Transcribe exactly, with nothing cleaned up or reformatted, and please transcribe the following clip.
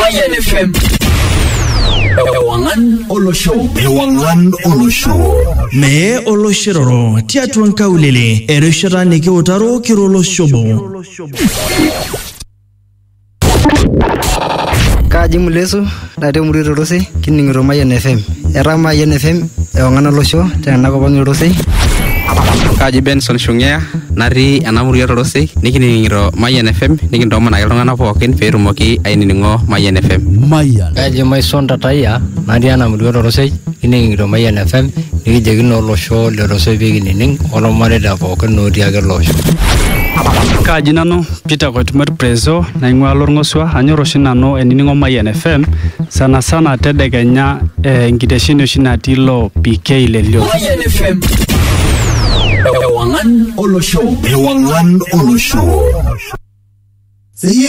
Mayan F M. Ewangan Olosho. Ewangan Olosho. Me Oloshiro. Tiatuan kaulele. Ereshara neke otaro kirolo shobo. Kaji muleso. Nade muriro rose. Kiningiro Mayan F M. Era Mayan F M. Ewangan Olosho. Tena kopangiro rose. Kaji Benson Shungea. Nari anamuriro rose. Nikiningiro Mayan F M. Nikindoma na kelongana pokin. Perumoki ainingo Mayan F M. Mayan. Kaji Maison Tataya. Nari anamuriro rose. Kiningiro Mayan F M. Nikijegino Olosho. Le rose beginning. Olomare da pokin no diage Olosho. Kaji nano Peter Koitumer Prezo na ingwa lorngoswa anyoro shinano eniningo Mayan F M sana sana tedekenya eh, ngideshino shinatilo P K lelio Mayan F M. Ewangan Olosho. Ewangan Olosho.